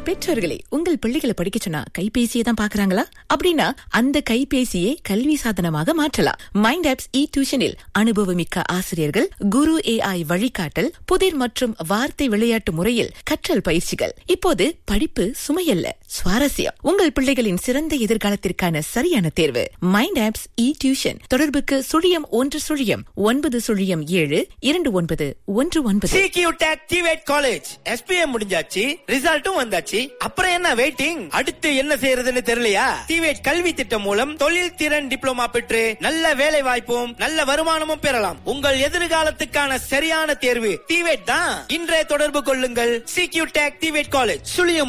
பெற்றோர்களே, உங்கள் பிள்ளைகளை படிக்க சொன்னா கைபேசியை தான் பாக்குறாங்களா? அப்படின்னா அந்த கைபேசியை கல்வி சாதனமாக மாற்றலாம். மைண்ட் ஆப்ஸ் டியூஷனில் அனுபவமிக்க ஆசிரியர்கள், குரு AI வழிகாட்டல், புதிர் மற்றும் வார்த்தை விளையாட்டு முறையில் கற்றல் பயிற்சிகள். இப்போது படிப்பு சுமையல்ல, சுவாரஸ்யம். உங்கள் பிள்ளைகளின் சிறந்த எதிர்காலத்திற்கான சரியான தேர்வு மைண்ட் ஆப்ஸ் டியூஷன். தொடர்புக்கு 01-729-2919. CQTech TVET காலேஜ் SPM முடிஞ்சாச்சு, ரிசல்ட்டும் வந்தாச்சு. அப்புறம் என்ன வெயிட்டிங்? அடுத்து என்ன செய்யறதுன்னு தெரியலையா? TVET கல்வி திட்டம் மூலம் தொழில் திறன் டிப்ளமா பெற்று நல்ல வேலை வாய்ப்பும் நல்ல வருமானமும் பெறலாம். உங்கள் எதிர்காலத்துக்கான சரியான தேர்வு TVET தான். இன்றைய தொடர்பு கொள்ளுங்கள் CQTech TVET காலேஜ்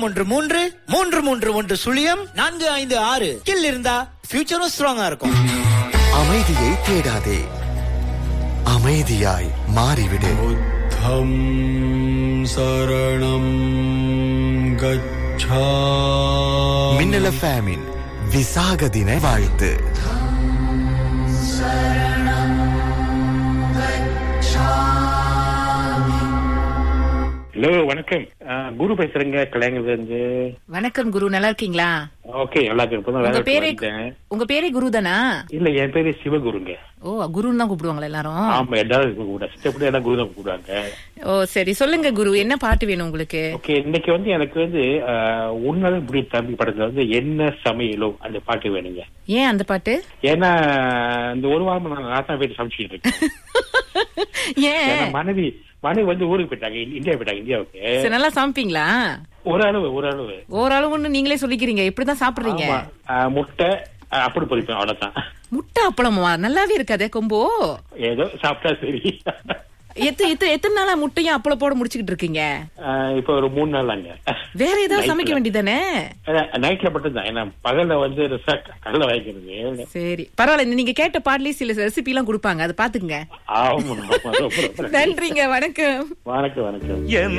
01333104556. ஸ்கில் இருந்தா ஃபியூச்சரும் ஸ்ட்ராங்கா இருக்கும். அமைதியை தேடாதே, அமைதியாய் மாறிவிடு. புத்தம் சரணம் கச்சாமி. மின்னல் எஃப்எம்மின் விசாக தின வாழ்த்து. ஹலோ, வணக்கம். குரு பேசுறேங்க, கலைஞர் இருந்து. வணக்கம் குரு, நல்லா இருக்கீங்களா? ஓகே, நல்லா இருக்கேன். உங்க பேரே குரு தானா? இல்ல, என் பேரு சிவகுருங்க. ஓ, குருன்னு தான் கூப்பிடுவாங்களா எல்லாரும்? ஆமா, எல்லாரும் எல்லாம் குரு தான் கூப்பிடுவாங்க. ஓ சரி, சொல்லுங்க குரு, என்ன பாட்டு வேணும் உங்களுக்கு? ஓகே, இன்னைக்கு எனக்கு உன்னால முடியும் தம்பி படத்துல என்ன சமையலோ அந்த பாட்டு வேணுங்க. ஏன் அந்த பாட்டு? ஏன்னா இந்த ஒரு வாரம் நான் ராத்தா போயிட்டு சமைச்சுட்டு இருக்கேன். ஏன்? மனைவி ஊருக்கு போயிட்டாங்க, இந்தியாவுக்கு. நல்லா சமைப்பீங்களா? ஓரளவு நீங்களே சொல்லிக்கிறீங்க, எப்படிதான் சாப்பிடுறீங்க? முட்டை அப்படி பொறிப்பேன், அவ்வளவுதான். முட்டை அப்பளமா? நல்லாவே இருக்காதே கொம்போ. ஏதோ சாப்பிட்டா சரி. எத்தனை நாளா முட்டையும் அப்பளம் போட முடிச்சுக்கிட்டு இருக்கீங்க? இப்ப ஒரு 3 நாளாங்க. வேற ஏதாவது சமைக்க வேண்டியதானே? நைட்ல மட்டும் தான். ஏன்னா பகல்ல கடலை வாங்கிக்கிறது. சரி, பரவாயில்ல. நீங்க கேட்ட பாடலே சில ரெசிபி எல்லாம் கொடுப்பாங்க, அதை பாத்துக்குங்க. ஆமா. நன்றிங்க, வணக்கம். வணக்கம்.